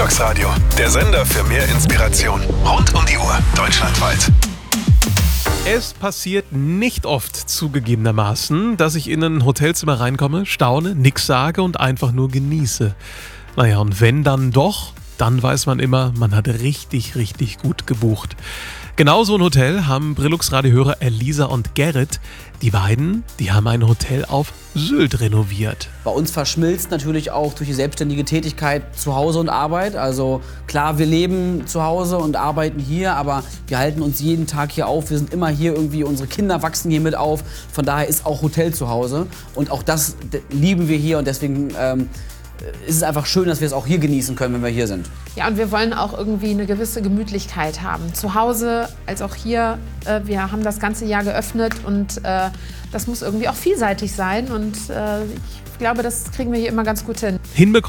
Equinox Radio, der Sender für mehr Inspiration. Rund um die Uhr, deutschlandweit. Es passiert nicht oft zugegebenermaßen, dass ich in ein Hotelzimmer reinkomme, staune, nix sage und einfach nur genieße. Naja, und wenn dann doch, dann weiß man immer, man hat richtig, richtig gut gebucht. Genau so ein Hotel haben Brillux-Radio-Hörer Elisa und Gerrit. Die beiden, die haben ein Hotel auf Sylt renoviert. Bei uns verschmilzt natürlich auch durch die selbstständige Tätigkeit zu Hause und Arbeit. Also klar, wir leben zu Hause und arbeiten hier, aber wir halten uns jeden Tag hier auf. Wir sind immer hier irgendwie, unsere Kinder wachsen hier mit auf. Von daher ist auch Hotel zu Hause. Und auch das lieben wir hier und deswegen ist es einfach schön, dass wir es auch hier genießen können, wenn wir hier sind. Ja, und wir wollen auch irgendwie eine gewisse Gemütlichkeit haben. Zu Hause als auch hier. Wir haben das ganze Jahr geöffnet und das muss irgendwie auch vielseitig sein. Und ich glaube, das kriegen wir hier immer ganz gut hin.